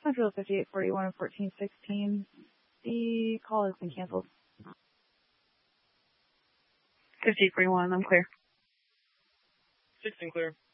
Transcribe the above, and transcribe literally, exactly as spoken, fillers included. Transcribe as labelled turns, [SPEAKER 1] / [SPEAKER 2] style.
[SPEAKER 1] Central fifty-eight forty-one and fourteen sixteen. The call has been canceled.
[SPEAKER 2] fifty-eight forty-one, I'm clear.
[SPEAKER 3] sixteen clear.